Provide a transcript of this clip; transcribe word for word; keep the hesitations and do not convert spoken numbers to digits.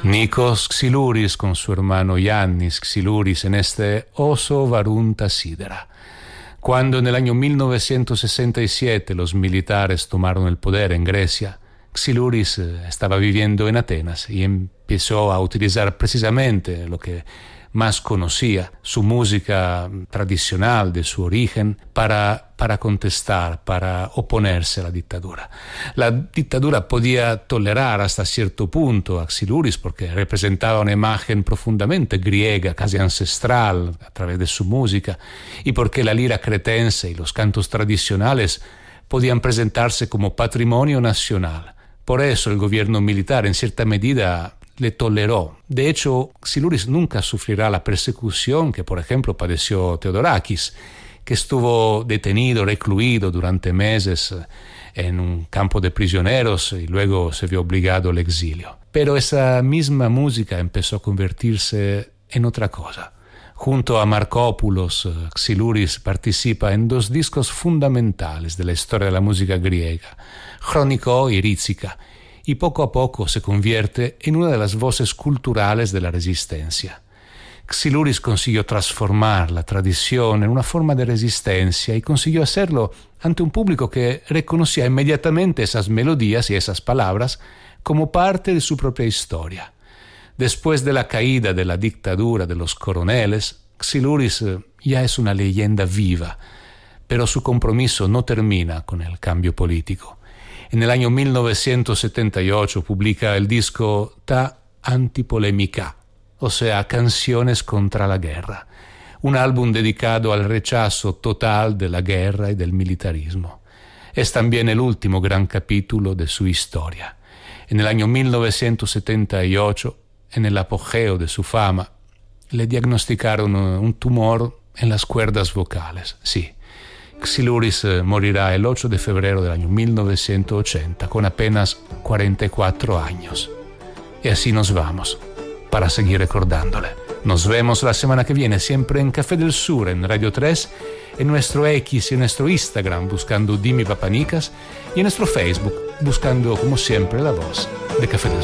Nikos Xylouris con su hermano Yannis Xylouris en este Oso Varunta Sidera. Cuando en el año mil novecientos sesenta y siete los militares tomaron el poder en Grecia, Xylouris estaba viviendo en Atenas y empezó a utilizar precisamente lo que más conocía, su música tradicional de su origen, para, para contestar, para oponerse a la dictadura. La dictadura podía tolerar hasta cierto punto a Xylouris porque representaba una imagen profundamente griega, casi ancestral, a través de su música, y porque la lira cretense y los cantos tradicionales podían presentarse como patrimonio nacional. Por eso el gobierno militar, en cierta medida, le toleró. De hecho, Xylouris nunca sufrirá la persecución que, por ejemplo, padeció Theodorakis, que estuvo detenido, recluido durante meses en un campo de prisioneros y luego se vio obligado al exilio. Pero esa misma música empezó a convertirse en otra cosa. Junto a Markopoulos, Xylouris participa en dos discos fundamentales de la historia de la música griega, Chroniko y Rizika, y poco a poco se convierte en una de las voces culturales de la resistencia. Xylouris consiguió transformar la tradición en una forma de resistencia y consiguió hacerlo ante un público que reconocía inmediatamente esas melodías y esas palabras como parte de su propia historia. Después de la caída de la dictadura de los coroneles, Xylouris ya es una leyenda viva, pero su compromiso no termina con el cambio político. En el año mil novecientos setenta y ocho publica el disco Ta Antipolemica, o sea, Canciones contra la guerra, un álbum dedicado al rechazo total de la guerra y del militarismo. Es también el último gran capítulo de su historia. En el año mil novecientos setenta y ocho, en el apogeo de su fama, le diagnosticaron un tumor en las cuerdas vocales, sí. Xylouris morirá el ocho de febrero del año mil novecientos ochenta con apenas cuarenta y cuatro años. Y así nos vamos, para seguir recordándole. Nos vemos la semana que viene, siempre en Café del Sur, en Radio tres, en nuestro X y en nuestro Instagram, buscando Dimi Papanicas, y en nuestro Facebook, buscando como siempre la voz de Café del Sur.